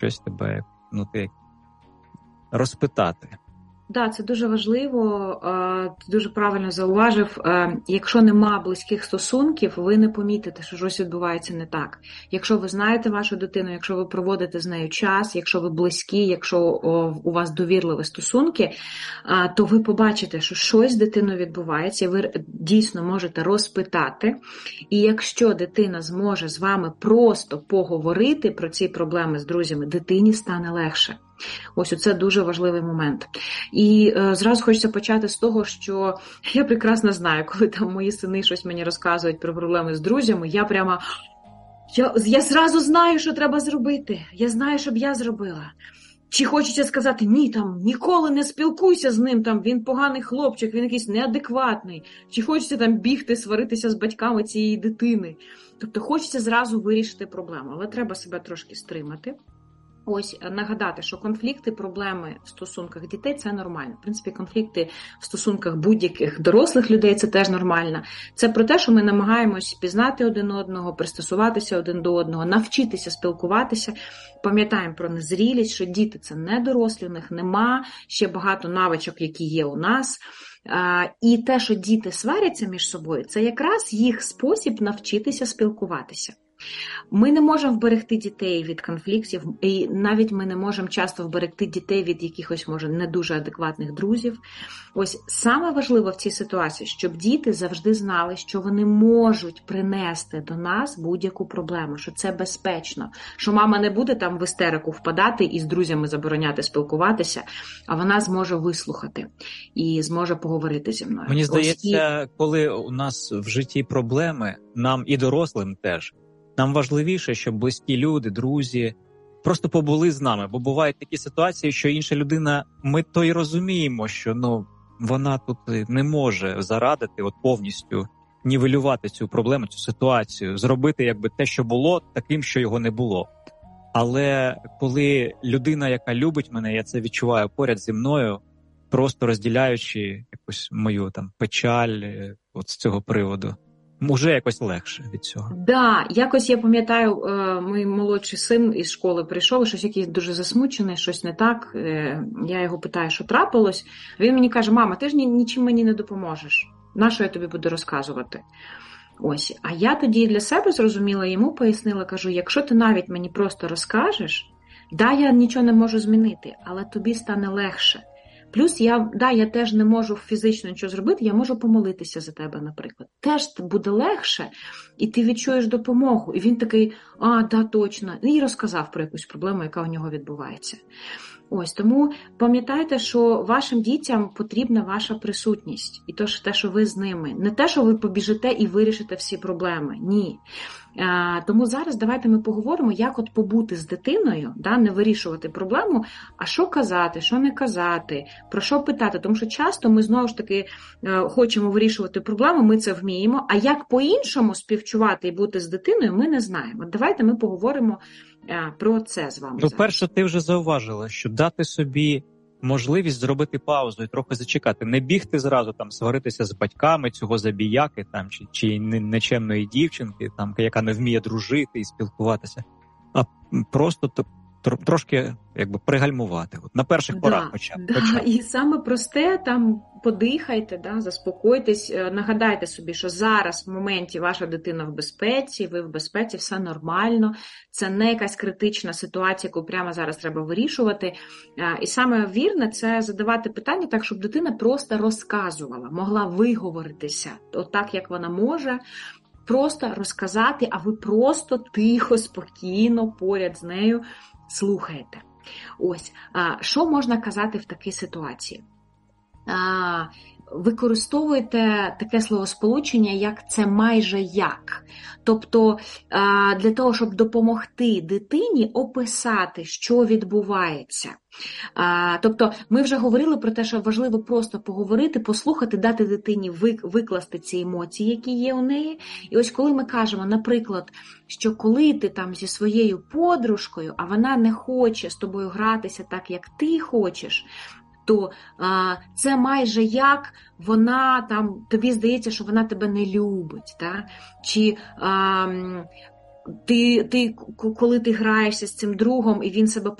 щось тебе, ти розпитати. Так, це дуже важливо, ти дуже правильно зауважив. Якщо нема близьких стосунків, ви не помітите, що щось відбувається не так. Якщо ви знаєте вашу дитину, якщо ви проводите з нею час, якщо ви близькі, якщо у вас довірливі стосунки, то ви побачите, що щось з дитиною відбувається, і ви дійсно можете розпитати. І якщо дитина зможе з вами просто поговорити про ці проблеми з друзями, дитині стане легше. Ось оце дуже важливий момент. І зразу хочеться почати з того, що я прекрасно знаю, коли там мої сини щось мені розказують про проблеми з друзями, я зразу знаю, що треба зробити. Я знаю, що б я зробила. Чи хочеться сказати, ні, там, ніколи не спілкуйся з ним, там, він поганий хлопчик, він якийсь неадекватний. Чи хочеться там бігти, сваритися з батьками цієї дитини. Тобто хочеться зразу вирішити проблему, але треба себе трошки стримати. Ось, нагадати, що конфлікти, проблеми в стосунках дітей – це нормально. В принципі, конфлікти в стосунках будь-яких дорослих людей – це теж нормально. Це про те, що ми намагаємось пізнати один одного, пристосуватися один до одного, навчитися спілкуватися. Пам'ятаємо про незрілість, що діти – це не дорослі, у них нема ще багато навичок, які є у нас. І те, що діти сваряться між собою – це якраз їх спосіб навчитися спілкуватися. Ми не можемо вберегти дітей від конфліктів, і навіть ми не можемо часто вберегти дітей від якихось, може, не дуже адекватних друзів. Ось саме важливо в цій ситуації, щоб діти завжди знали, що вони можуть принести до нас будь-яку проблему, що це безпечно, що мама не буде там в істерику впадати і з друзями забороняти спілкуватися, а вона зможе вислухати і зможе поговорити зі мною. Мені здається, коли у нас в житті проблеми, нам і дорослим теж, нам важливіше, щоб близькі люди, друзі просто побули з нами, бо бувають такі ситуації, що інша людина, ми то й розуміємо, що вона тут не може зарадити, повністю нівелювати цю проблему, цю ситуацію, зробити якби те, що було, таким, що його не було. Але коли людина, яка любить мене, я це відчуваю поряд зі мною, просто розділяючи якусь мою там печаль з цього приводу, уже якось легше від цього. Да, якось я пам'ятаю, мій молодший син із школи прийшов, щось якийсь дуже засмучений, щось не так. Я його питаю, що трапилось. Він мені каже: мама, ти ж нічим мені не допоможеш. На що я тобі буду розказувати? Ось. А я тоді для себе зрозуміла, йому пояснила, кажу, якщо ти навіть мені просто розкажеш, я нічого не можу змінити, але тобі стане легше. Плюс я теж не можу фізично нічого зробити, я можу помолитися за тебе, наприклад. Теж буде легше, і ти відчуєш допомогу. І він такий: точно. І розказав про якусь проблему, яка у нього відбувається. Ось, тому пам'ятайте, що вашим дітям потрібна ваша присутність. І те, що ви з ними. Не те, що ви побіжите і вирішите всі проблеми. Ні. Тому зараз давайте ми поговоримо, як побути з дитиною, не вирішувати проблему, а що казати, що не казати, про що питати. Тому що часто ми знову ж таки хочемо вирішувати проблему, ми це вміємо, а як по-іншому співчувати і бути з дитиною, ми не знаємо. Давайте ми поговоримо про це з вами. Перше, ти вже зауважила, що дати собі можливість зробити паузу і трохи зачекати. Не бігти зразу сваритися з батьками цього забіяки чи нечемної дівчинки, яка не вміє дружити і спілкуватися, а просто трошки пригальмувати. На перших порах почати. І саме просте, подихайте, заспокойтесь, нагадайте собі, що зараз в моменті ваша дитина в безпеці, ви в безпеці, все нормально, це не якась критична ситуація, яку прямо зараз треба вирішувати. І саме вірне – це задавати питання так, щоб дитина просто розказувала, могла виговоритися, так, як вона може, просто розказати, а ви просто тихо, спокійно поряд з нею слухаєте. Ось, що можна казати в такій ситуації? Використовуєте таке словосполучення, як «це майже як». Тобто, для того, щоб допомогти дитині описати, що відбувається. Тобто, ми вже говорили про те, що важливо просто поговорити, послухати, дати дитині викласти ці емоції, які є у неї. І ось коли ми кажемо, наприклад, що коли ти зі своєю подружкою, а вона не хоче з тобою гратися так, як ти хочеш, то це майже як вона тобі здається, що вона тебе не любить. Чи коли ти граєшся з цим другом, і він себе